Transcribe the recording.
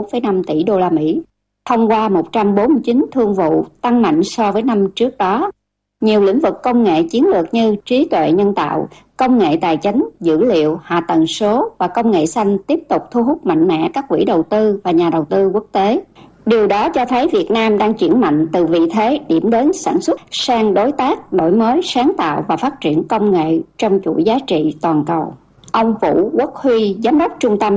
4,5 tỷ đô la Mỹ, thông qua 149 thương vụ, tăng mạnh so với năm trước đó. Nhiều lĩnh vực công nghệ chiến lược như trí tuệ nhân tạo, công nghệ tài chính, dữ liệu, hạ tầng số và công nghệ xanh tiếp tục thu hút mạnh mẽ các quỹ đầu tư và nhà đầu tư quốc tế. Điều đó cho thấy Việt Nam đang chuyển mạnh từ vị thế điểm đến sản xuất sang đối tác đổi mới, sáng tạo và phát triển công nghệ trong chuỗi giá trị toàn cầu. Ông Vũ Quốc Huy, Giám đốc Trung tâm